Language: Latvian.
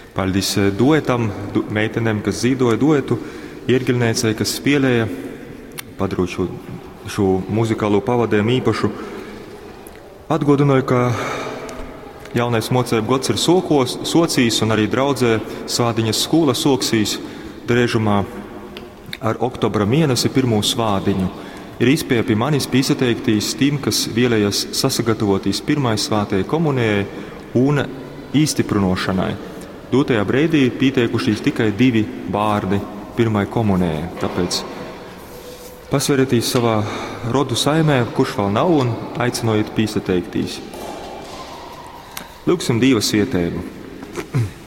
Paldies duetam, meitenēm, kas zīdoja duetu, ierģilniecei, kas spēlēja, padarot šo muzikālo pavadējumu īpašu. Atgādināju, ka jaunais mocēbu gads ir socijas un arī draudzē svādiņas skola soksīs drēžumā ar oktobra mēnesi pirmo svādiņu. Ir izpēja pie manis pīsateiktīs tiem, kas vēlējas sasagatavotīs pirmai svātēji komunijai un īstiprinošanai. Dotajā brīdī pieteikušies tikai 2 bārdi pirmai komunijai. Tāpēc pasverieties savā rodu saimē, kurš vēl nav, un aicinojiet pīsateiktīs. Lūgsim Dieva svētību.